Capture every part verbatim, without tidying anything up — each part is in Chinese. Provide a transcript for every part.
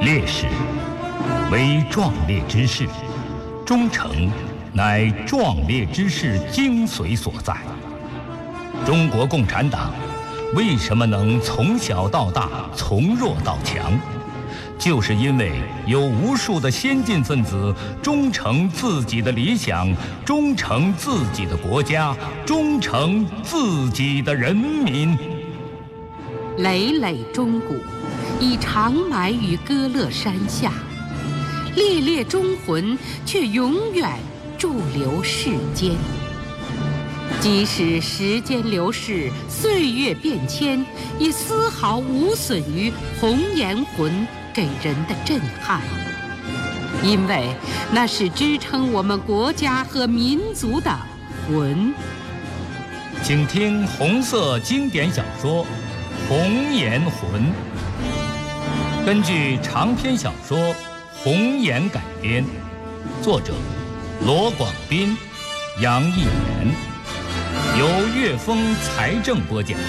烈士，为壮烈之事；忠诚，乃壮烈之事精髓所在。中国共产党为什么能从小到大，从弱到强？就是因为有无数的先进分子忠诚自己的理想，忠诚自己的国家，忠诚自己的人民。 累累钟鼓，已长埋于歌乐山下，烈烈忠魂却永远驻留世间。即使时间流逝，岁月变迁，也丝毫无损于红颜魂给人的震撼，因为那是支撑我们国家和民族的魂。 请听红色经典小说《红颜魂》，根据长篇小说《红颜》改编，作者罗广斌、杨逸元，由岳峰财政播讲。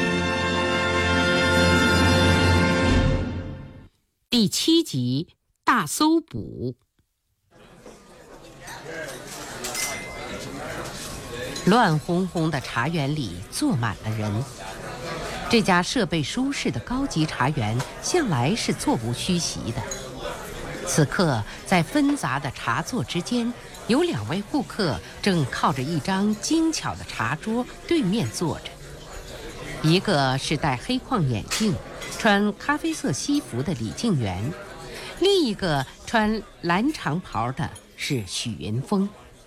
第七集，大搜捕。乱哄哄的茶园里坐满了人。这家设备舒适的高级茶园向来是座无虚席的。此刻，在纷杂的茶座之间，有两位顾客正靠着一张精巧的茶桌对面坐着。一个是戴黑框眼镜、穿咖啡色西服的李静元，另一个穿蓝长袍的是许云峰。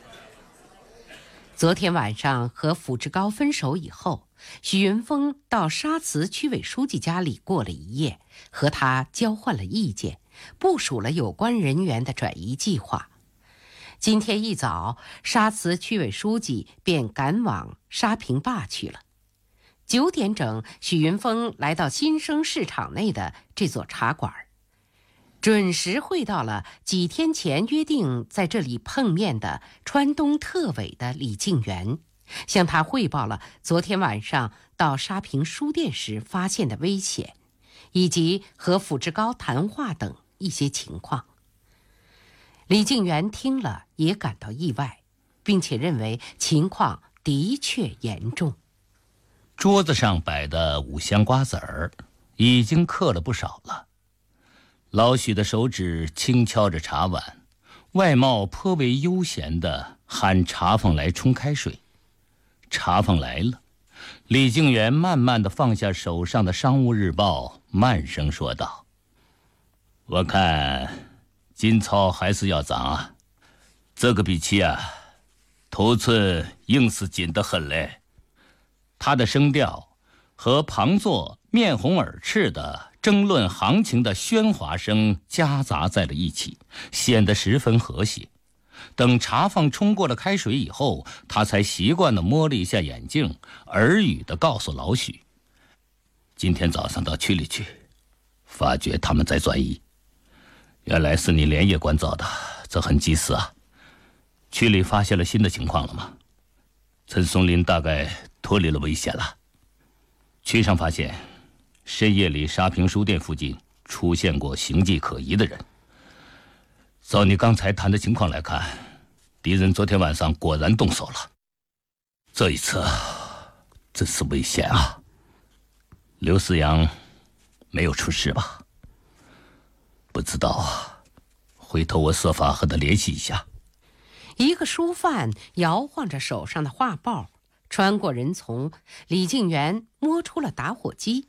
昨天晚上和傅志高分手以后，许云峰到沙慈区委书记家里过了一夜，和他交换了意见，部署了有关人员的转移计划。今天一早，沙慈区委书记便赶往沙坪坝去了。九点整，许云峰来到新生市场内的这座茶馆，准时会到了几天前约定在这里碰面的川东特委的李静元，向他汇报了昨天晚上到沙坪书店时发现的危险，以及和傅志高谈话等一些情况。李静元听了也感到意外，并且认为情况的确严重。 桌子上摆的五香瓜子儿已经嗑了不少了。老许的手指轻敲着茶碗，外貌颇为悠闲地喊茶房来冲开水。茶房来了，李静元慢慢地放下手上的商务日报，慢声说道：我看今操还是要涨啊，这个比期啊，头寸硬是紧得很嘞。他的声调和旁座面红耳赤的争论行情的喧哗声夹杂在了一起，显得十分和谐。等茶房冲过了开水以后，他才习惯地摸了一下眼镜，耳语地告诉老许：今天早上到区里去，发觉他们在转移。原来是你连夜关照的，这很及时啊。区里发现了新的情况了吗？陈松林大概脱离了危险了。区上发现深夜里沙坪书店附近出现过形迹可疑的人。照你刚才谈的情况来看，敌人昨天晚上果然动手了。这一次真是危险啊。刘思阳没有出事吧？不知道啊，回头我设法和他联系一下。 一个书贩摇晃着手上的画报，穿过人丛，李静元摸出了打火机，